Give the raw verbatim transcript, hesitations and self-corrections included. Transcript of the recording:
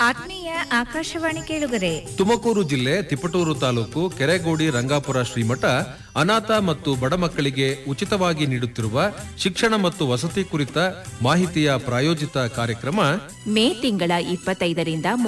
ಆತ್ಮೀಯ ಆಕಾಶವಾಣಿ ಕೇಳುಗರೆ, ತುಮಕೂರು ಜಿಲ್ಲೆ ತಿಪಟೂರು ತಾಲೂಕು ಕೆರೆಗೋಡಿ ರಂಗಾಪುರ ಶ್ರೀಮಠ ಅನಾಥ ಮತ್ತು ಬಡ ಮಕ್ಕಳಿಗೆ ಉಚಿತವಾಗಿ ನೀಡುತ್ತಿರುವ ಶಿಕ್ಷಣ ಮತ್ತು ವಸತಿ ಕುರಿತ ಮಾಹಿತಿಯ ಪ್ರಾಯೋಜಿತ ಕಾರ್ಯಕ್ರಮ ಮೇ ತಿಂಗಳ ಇಪ್ಪತ್ತೈದರಿಂದ